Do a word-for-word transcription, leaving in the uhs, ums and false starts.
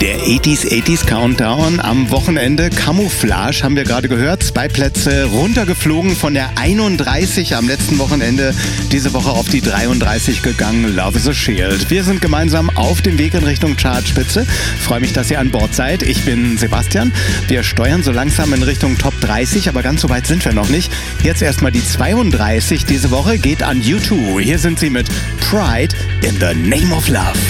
Der achtziger achtziger Countdown am Wochenende. Camouflage haben wir gerade gehört. Zwei Plätze runtergeflogen von der einunddreißig am letzten Wochenende. Diese Woche auf die dreiunddreißig gegangen. Love is a Shield. Wir sind gemeinsam auf dem Weg in Richtung Chartspitze. Freue mich, dass ihr an Bord seid. Ich bin Sebastian. Wir steuern so langsam in Richtung Top dreißig, aber ganz so weit sind wir noch nicht. Jetzt erstmal die zweiunddreißig diese Woche geht an U zwei. Hier sind sie mit Pride in the Name of Love.